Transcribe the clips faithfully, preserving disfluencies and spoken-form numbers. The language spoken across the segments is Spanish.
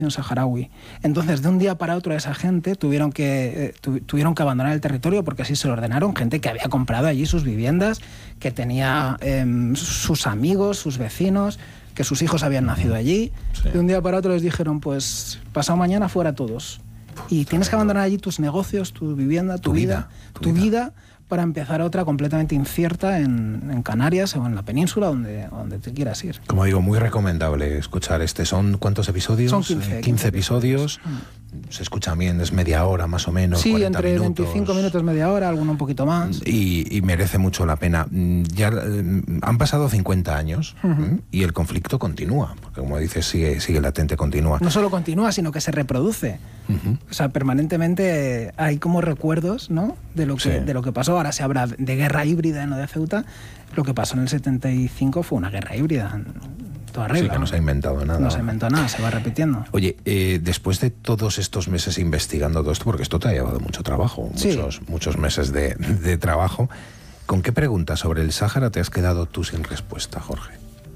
saharaui. Entonces, de un día para otro, esa gente tuvieron que, eh, tu, tuvieron que abandonar el territorio porque así se lo ordenaron, gente que había comprado allí sus viviendas, que tenía eh, sus amigos, sus vecinos, que sus hijos habían nacido allí. Sí. De un día para otro les dijeron, pues, pasado mañana fuera todos. Y tienes que abandonar allí tus negocios, tu vivienda, tu, tu vida, vida, tu, tu vida. vida, para empezar otra completamente incierta en, en Canarias o en la península, donde, donde te quieras ir. Como digo, muy recomendable escuchar este. ¿Son cuántos episodios? Son quince. quince episodios. Se escucha bien, es media hora más o menos. Sí, cuarenta entre minutos. veinticinco minutos, media hora, alguno un poquito más. Y, y merece mucho la pena. Ya eh, han pasado cincuenta años uh-huh. y el conflicto continúa, porque como dices, sigue, sigue latente, continúa. No solo continúa, sino que se reproduce. Uh-huh. O sea, permanentemente hay como recuerdos, ¿no?, de lo que, sí. de lo que pasó. Ahora se habla de guerra híbrida en lo de Ceuta. Lo que pasó en el setenta y cinco fue una guerra híbrida. Toda regla, sí, que no se ha inventado nada. No se ha inventado nada, se va repitiendo. Oye, eh, después de todos estos meses investigando todo esto, porque esto te ha llevado mucho trabajo, sí. muchos, muchos meses de, de trabajo, ¿con qué preguntas sobre el Sáhara te has quedado tú sin respuesta, Jorge?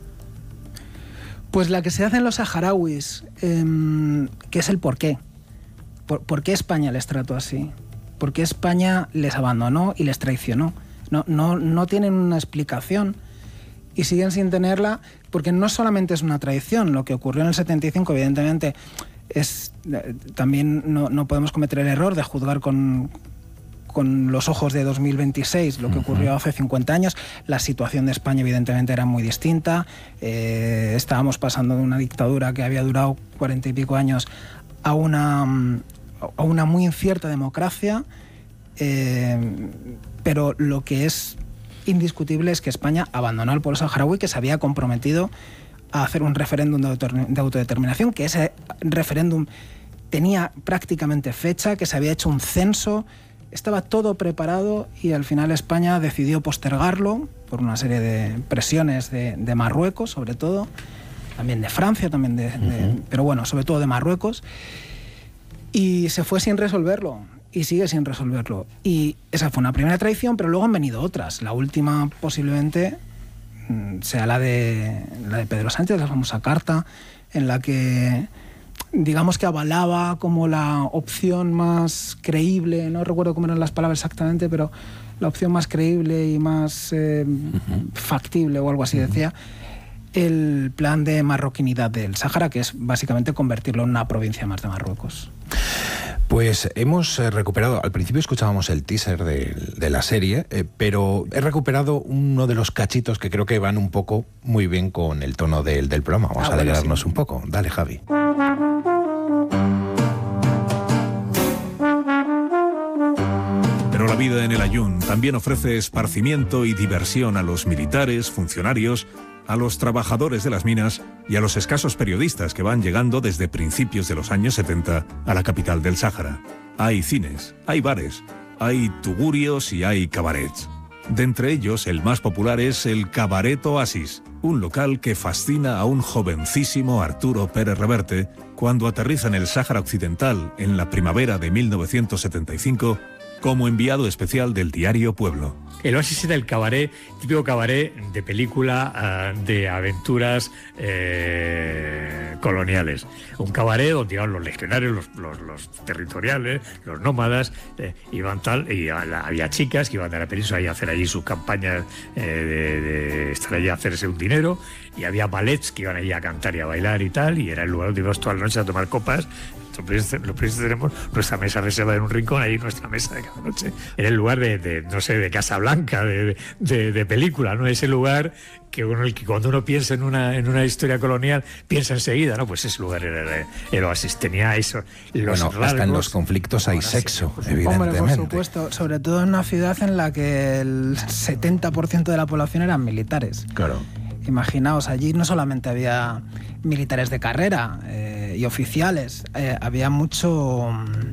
Pues la que se hace en los saharauis, eh, que es el por qué. Por, ¿Por qué España les trató así? ¿Por qué España les abandonó y les traicionó? No, no, no tienen una explicación. Y siguen sin tenerla, porque no solamente es una traición. Lo que ocurrió en el setenta y cinco, evidentemente, es también no, no podemos cometer el error de juzgar con, con los ojos de dos mil veintiséis lo que ocurrió hace cincuenta años. La situación de España, evidentemente, era muy distinta. Eh, estábamos pasando de una dictadura que había durado cuarenta y pico años a una, a una muy incierta democracia. Eh, pero lo que es indiscutible es que España abandonó al pueblo saharaui, que se había comprometido a hacer un referéndum de autodeterminación, que ese referéndum tenía prácticamente fecha, que se había hecho un censo, estaba todo preparado y al final España decidió postergarlo por una serie de presiones de, de Marruecos, sobre todo, también de Francia, también de, uh-huh. de, pero bueno, sobre todo de Marruecos, y se fue sin resolverlo. Y sigue sin resolverlo. Y esa fue una primera traición, pero luego han venido otras. La última, posiblemente, sea la de, la de Pedro Sánchez, la famosa carta, en la que, digamos que avalaba como la opción más creíble, no recuerdo cómo eran las palabras exactamente, pero la opción más creíble y más eh, uh-huh. factible o algo así uh-huh. decía, el plan de marroquinidad del Sáhara, que es básicamente convertirlo en una provincia más de Marruecos. Pues hemos recuperado, al principio escuchábamos el teaser de, de la serie, eh, pero he recuperado uno de los cachitos que creo que van un poco muy bien con el tono del, del programa. Vamos ah, a alegrarnos bueno, sí. un poco. Dale, Javi. Pero la vida en el Aaiún también ofrece esparcimiento y diversión a los militares, funcionarios, a los trabajadores de las minas y a los escasos periodistas que van llegando desde principios de los años setenta a la capital del Sáhara. Hay cines, hay bares, hay tugurios y hay cabarets. De entre ellos, el más popular es el Cabaret Oasis, un local que fascina a un jovencísimo Arturo Pérez Reverte cuando aterriza en el Sáhara Occidental en la primavera de mil novecientos setenta y cinco como enviado especial del diario Pueblo. El Oasis era el cabaret, típico cabaret de película uh, de aventuras eh, coloniales. Un cabaret donde iban los legionarios, los, los, los territoriales, los nómadas, eh, iban tal, y había chicas que iban de la península a hacer allí sus campañas eh, de, de estar allí a hacerse un dinero, y había ballets que iban allí a cantar y a bailar y tal, y era el lugar donde íbamos toda la noche a tomar copas. Los periodistas tenemos nuestra mesa reservada en un rincón, ahí nuestra mesa de cada noche. Era el lugar de, de no sé, de Casa Blanca, de, de, de película, ¿no? Ese lugar que, en el que cuando uno piensa en una, en una historia colonial, piensa enseguida, ¿no? Pues ese lugar era el, el Oasis, tenía eso. Los bueno, rasgos, hasta en los conflictos hay sexo, sí, evidentemente. Hombre, por supuesto, sobre todo en una ciudad en la que el setenta por ciento de la población eran militares. Claro. Imaginaos, allí no solamente había militares de carrera eh, y oficiales, eh, había mucho,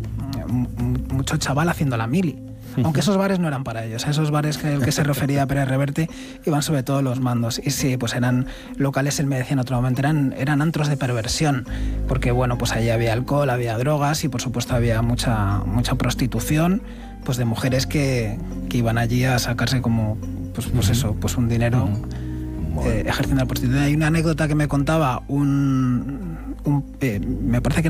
mucho chaval haciendo la mili. Aunque esos bares no eran para ellos, esos bares que el que se refería a Pérez Reverte iban sobre todo los mandos. Y sí, pues eran locales, él me decía en otro momento, eran, eran antros de perversión, porque bueno, pues allí había alcohol, había drogas y por supuesto había mucha, mucha prostitución, pues de mujeres que, que iban allí a sacarse como, pues, pues eso, pues un dinero. Eh, ejerciendo la prostitución. Hay una anécdota que me contaba un, un eh, me parece que